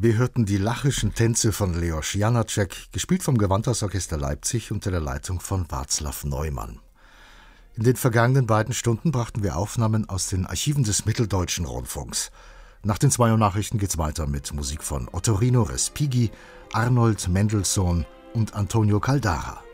Wir hörten die lachischen Tänze von Leos Janáček, gespielt vom Gewandhausorchester Leipzig unter der Leitung von Václav Neumann. In den vergangenen beiden Stunden brachten wir Aufnahmen aus den Archiven des Mitteldeutschen Rundfunks. Nach den 2 Uhr Nachrichten geht's weiter mit Musik von Ottorino Respighi, Arnold Mendelssohn und Antonio Caldara.